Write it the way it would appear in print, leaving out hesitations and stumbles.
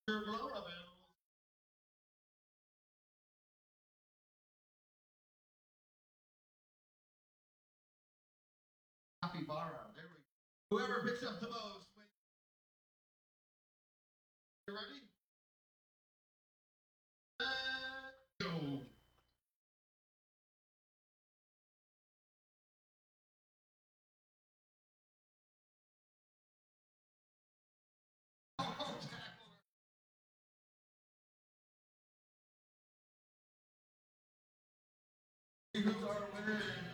Your blow up animals. Capybara. There we go. Whoever picks up the most. You ready? Go. Who's our winner?